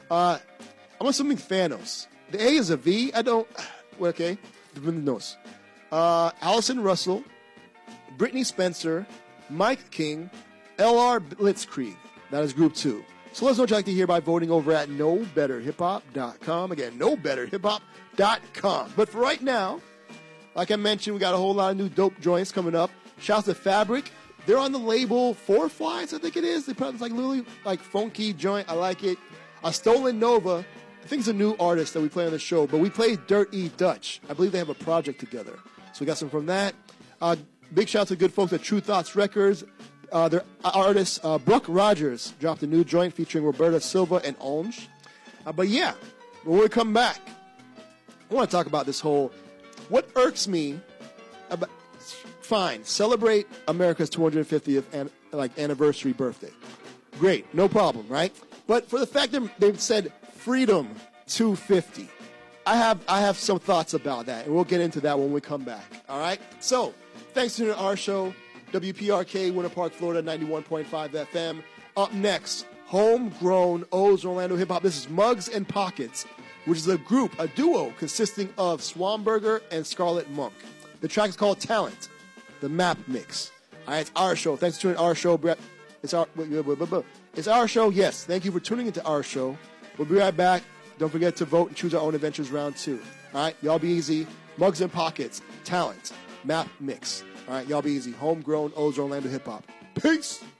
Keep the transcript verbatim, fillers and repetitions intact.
Uh, I'm assuming Thanos. The A is a V. I don't. Well, okay. The nose. Uh, Allison Russell, Brittany Spencer, Mike King, L R Blitzkrieg. That is group two. So let us know what you'd like to hear by voting over at know better hip hop dot com. Again, know better hip hop dot com. But for right now, like I mentioned, we got a whole lot of new dope joints coming up. Shouts to Fabric. They're on the label Four Flies, I think it is. They put it's like really like funky joint. I like it. A Stolen Nova. I think it's a new artist that we play on the show, but we played Dirt E Dutch. I believe they have a project together. So we got some from that. Uh, big shout out to good folks at True Thoughts Records. Uh, their artist, uh, Brooke Rogers, dropped a new joint featuring Roberta Silva and Onge. Uh, but yeah, when we come back, I want to talk about this whole, what irks me about, fine, celebrate America's two hundred fiftieth an, like anniversary birthday. Great, no problem, right? But for the fact that they've said Freedom two fifty, I have I have some thoughts about that, and we'll get into that when we come back, all right? So, thanks to our show, W P R K, Winter Park, Florida, ninety-one point five F M. Up next, homegrown O's Orlando Hip Hop. This is Mugs and Pockets, which is a group, a duo, consisting of Swamberger and Scarlet Monk. The track is called Talent, the Map Mix. All right, it's our show. Thanks for tuning in our show, Brett. It's our, it's our show, yes. Thank you for tuning into our show. We'll be right back. Don't forget to vote and choose our own adventures round two. All right, y'all be easy. Mugs and Pockets, Talent, Map Mix. All right, y'all be easy. Homegrown O's Orlando Hip Hop. Peace.